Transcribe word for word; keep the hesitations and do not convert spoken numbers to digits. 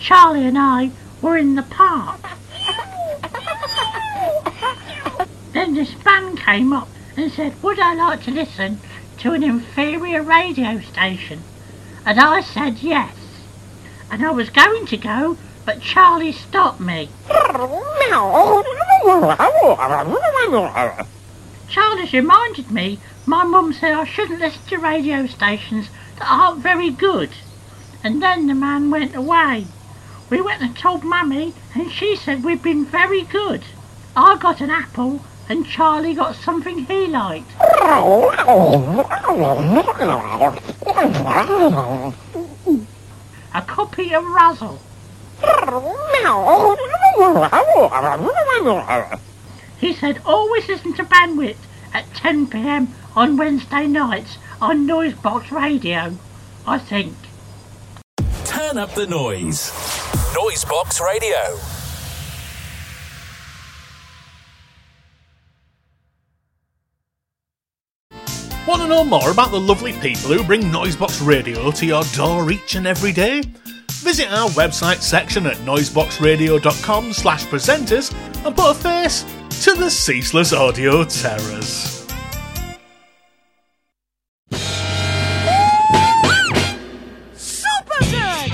Charlie and I were in the park. Then this man came up and said, would I like to listen to an inferior radio station? And I said yes. And I was going to go, but Charlie stopped me. Charlie's reminded me my mum said I shouldn't listen to radio stations that aren't very good. And then the man went away. We went and told Mummy, and she said we'd been very good. I got an apple, and Charlie got something he liked. A copy of Razzle. He said always listen to Bandwidth at ten p m on Wednesday nights on Noisebox Radio, I think. Turn up the noise. Noisebox Radio. Want to know more about the lovely people who bring Noisebox Radio to your door each and every day? Visit our website section at noiseboxradio.com slash presenters and put a face to the ceaseless audio terrors.